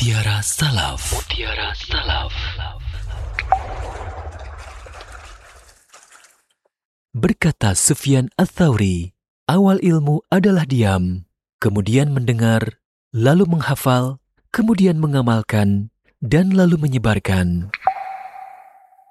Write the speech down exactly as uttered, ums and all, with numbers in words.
Mutiara Salaf. Mutiara Salaf. Berkata Sufyan Ats-Tsauri, awal ilmu adalah diam, kemudian mendengar, lalu menghafal, kemudian mengamalkan, dan lalu menyebarkan.